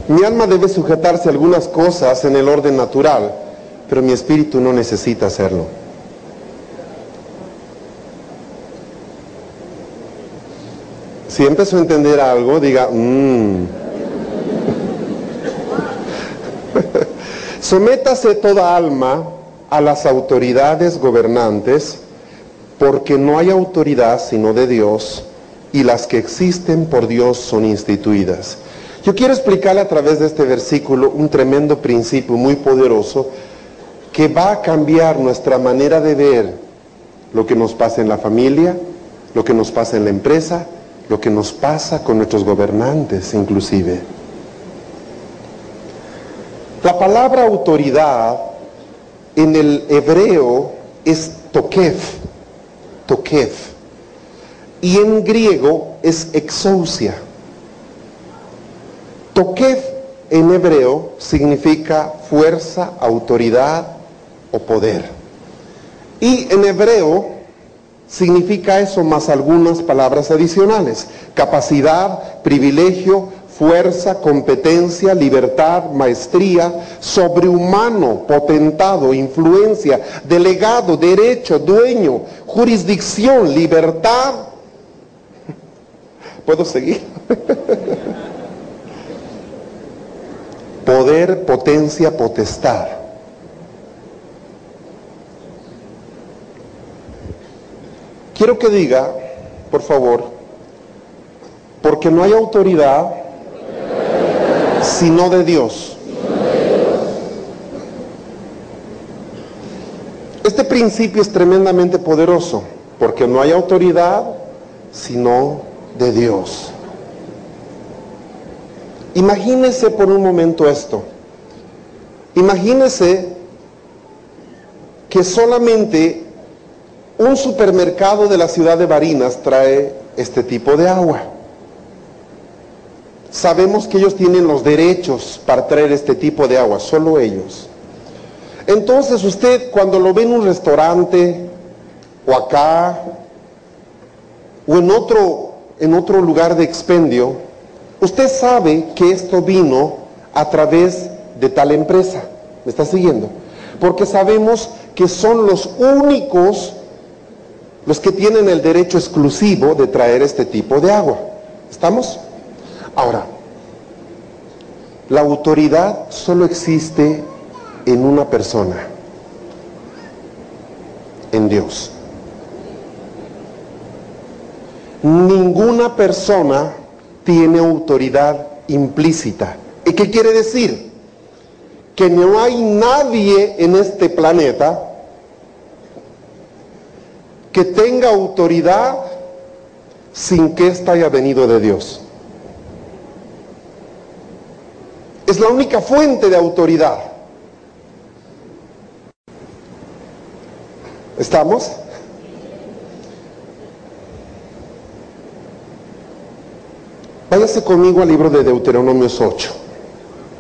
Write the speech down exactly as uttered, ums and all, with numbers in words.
Mi alma debe sujetarse a algunas cosas en el orden natural, pero mi espíritu no necesita hacerlo. Si empezó a entender algo, diga, mmm. Sométase toda alma a las autoridades gobernantes, porque no hay autoridad sino de Dios, y las que existen por Dios son instituidas. Yo quiero explicarle a través de este versículo un tremendo principio muy poderoso que va a cambiar nuestra manera de ver lo que nos pasa en la familia, lo que nos pasa en la empresa, lo que nos pasa con nuestros gobernantes inclusive. La palabra autoridad en el hebreo es tokef, tokef, y en griego es exousia. Tokef en hebreo significa fuerza, autoridad o poder. Y en hebreo significa eso más algunas palabras adicionales: capacidad, privilegio, fuerza, competencia, libertad, maestría, sobrehumano, potentado, influencia, delegado, derecho, dueño, jurisdicción, libertad. ¿Puedo seguir? Poder, potencia, potestad. Quiero que diga, por favor, porque no hay autoridad sino de Dios. Este principio es tremendamente poderoso, porque no hay autoridad sino de Dios. Imagínese por un momento esto. Imagínese que solamente un supermercado de la ciudad de Barinas trae este tipo de agua. Sabemos que ellos tienen los derechos para traer este tipo de agua, solo ellos. Entonces usted, cuando lo ve en un restaurante, o acá, o en otro, en otro lugar de expendio, usted sabe que esto vino a través de tal empresa. ¿Me está siguiendo? Porque sabemos que son los únicos los que tienen el derecho exclusivo de traer este tipo de agua. ¿Estamos? Ahora, la autoridad solo existe en una persona, en Dios. Ninguna persona tiene autoridad implícita. ¿Y qué quiere decir? Que no hay nadie en este planeta que tenga autoridad sin que ésta haya venido de Dios. Es la única fuente de autoridad. ¿Estamos? Váyase conmigo al libro de Deuteronomios ocho.